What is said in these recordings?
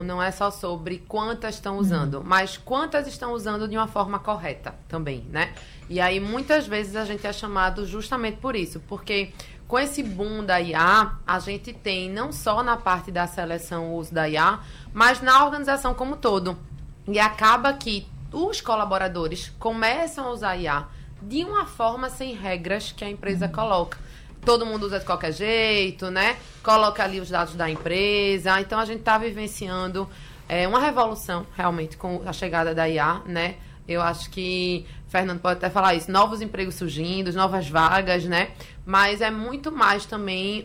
não é só sobre quantas estão usando, mas quantas estão usando de uma forma correta também, né? E aí, muitas vezes, a gente é chamado justamente por isso, porque com esse boom da IA, a gente tem não só na parte da seleção o uso da IA, mas na organização como um todo. E acaba que os colaboradores começam a usar IA de uma forma sem regras que a empresa coloca. Todo mundo usa de qualquer jeito, né? Coloca ali os dados da empresa. Então, a gente está vivenciando uma revolução, realmente, com a chegada da IA, né? Eu acho que, Fernando pode até falar isso, novos empregos surgindo, novas vagas, né? Mas é muito mais também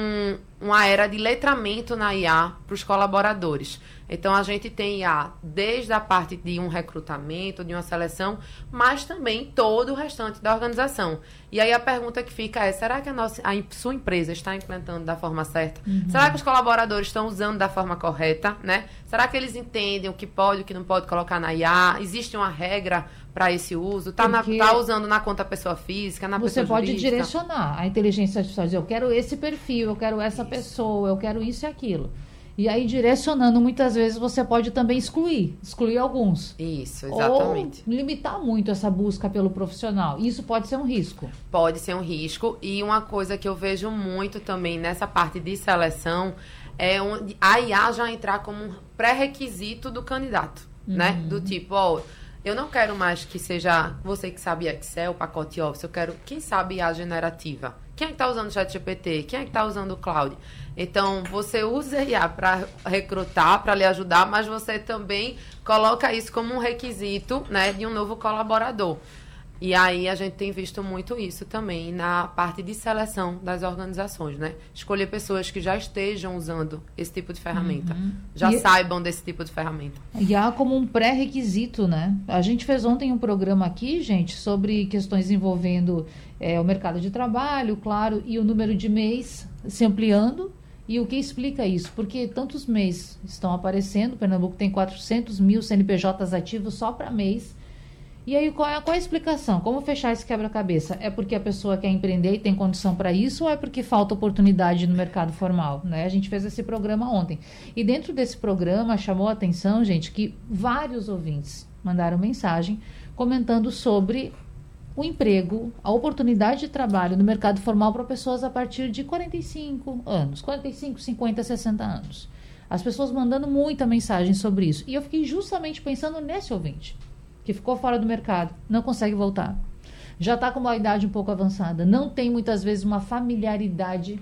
uma era de letramento na IA para os colaboradores. Então, a gente tem IA desde a parte de um recrutamento, de uma seleção, mas também todo o restante da organização. E aí a pergunta que fica é, será que a sua empresa está implementando da forma certa? Será que os colaboradores estão usando da forma correta, né? Será que eles entendem o que pode e o que não pode colocar na IA? Existe uma regra para esse uso? Tá usando na conta pessoa física, na pessoa jurídica? Você pode direcionar a inteligência artificial, dizer, eu quero esse perfil, eu quero essa pessoa, eu quero isso e aquilo. E aí, direcionando, muitas vezes, você pode também excluir alguns. Isso, exatamente. Ou limitar muito essa busca pelo profissional. Isso pode ser um risco. Pode ser um risco. E uma coisa que eu vejo muito também nessa parte de seleção é onde a IA já entrar como um pré-requisito do candidato, né? Do tipo, eu não quero mais que seja você que sabe Excel, pacote Office, eu quero quem sabe IA generativa. Quem é que está usando o ChatGPT? Quem é que está usando o Cloud? Então, você usa IA para recrutar, para lhe ajudar, mas você também coloca isso como um requisito, né, de um novo colaborador. E aí a gente tem visto muito isso também na parte de seleção das organizações, né? Escolher pessoas que já estejam usando esse tipo de ferramenta, já saibam desse tipo de ferramenta. E há como um pré-requisito, né? A gente fez ontem um programa aqui, gente, sobre questões envolvendo o mercado de trabalho, claro, e o número de MEIs se ampliando. E o que explica isso? Porque tantos MEIs estão aparecendo, Pernambuco tem 400 mil CNPJs ativos só para MEIs. E aí, qual é a explicação? Como fechar esse quebra-cabeça? É porque a pessoa quer empreender e tem condição para isso ou é porque falta oportunidade no mercado formal? Né? A gente fez esse programa ontem. E dentro desse programa, chamou a atenção, gente, que vários ouvintes mandaram mensagem comentando sobre o emprego, a oportunidade de trabalho no mercado formal para pessoas a partir de 45 anos, 45, 50, 60 anos. As pessoas mandando muita mensagem sobre isso. E eu fiquei justamente pensando nesse ouvinte, que ficou fora do mercado, não consegue voltar. Já está com uma idade um pouco avançada, não tem muitas vezes uma familiaridade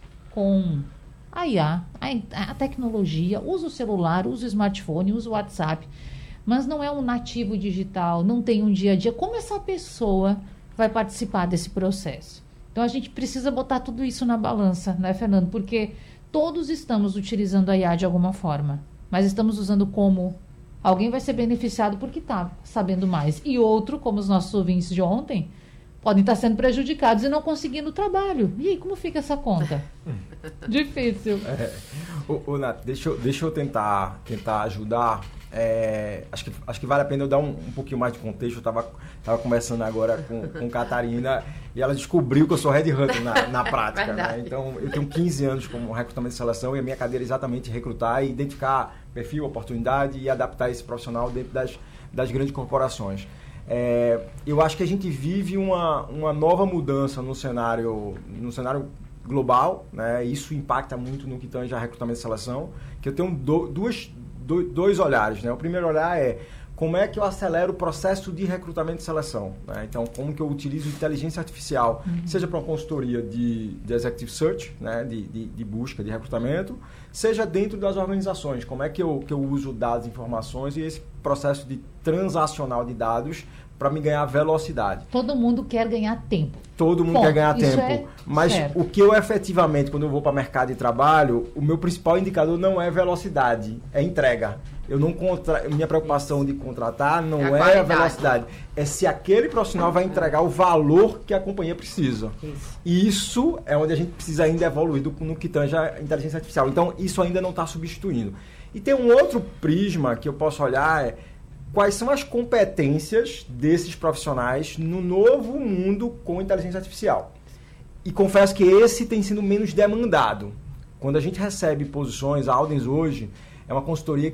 com a IA, a tecnologia, usa o celular, usa o smartphone, usa o WhatsApp, mas não é um nativo digital, não tem um dia a dia. Como essa pessoa vai participar desse processo? Então, a gente precisa botar tudo isso na balança, né, Fernando? Porque todos estamos utilizando a IA de alguma forma, mas estamos usando como... Alguém vai ser beneficiado porque está sabendo mais. E outro, como os nossos ouvintes de ontem, podem estar sendo prejudicados e não conseguindo trabalho. E aí, como fica essa conta? Difícil. Nath, deixa eu tentar ajudar. Acho que vale a pena eu dar um pouquinho mais de contexto. Eu estava conversando agora com Catarina e ela descobriu que eu sou headhunter na prática. Né? Então, eu tenho 15 anos como recrutamento de seleção e a minha cadeira é exatamente recrutar e identificar perfil, oportunidade e adaptar esse profissional dentro das grandes corporações. Eu acho que a gente vive uma nova mudança no cenário global, né? Isso impacta muito no que tange a recrutamento e seleção, que eu tenho dois olhares, né? O primeiro olhar é como é que eu acelero o processo de recrutamento e seleção, né? Então, como que eu utilizo inteligência artificial, seja para uma consultoria de executive search, né? de busca, de recrutamento, seja dentro das organizações, como é que eu uso dados, informações e esse processo de transacional de dados para me ganhar velocidade. Todo mundo quer ganhar tempo. Todo mundo quer ganhar tempo. Mas certo. O que eu efetivamente, quando eu vou para o mercado de trabalho, o meu principal indicador não é velocidade, é entrega. Minha preocupação de contratar não é a velocidade, é se aquele profissional vai entregar o valor que a companhia precisa. Isso é onde a gente precisa ainda evoluir no que tange a inteligência artificial. Então, isso ainda não está substituindo. E tem um outro prisma que eu posso olhar, quais são as competências desses profissionais no novo mundo com inteligência artificial. E confesso que esse tem sido menos demandado. Quando a gente recebe posições, a Aldens hoje é uma consultoria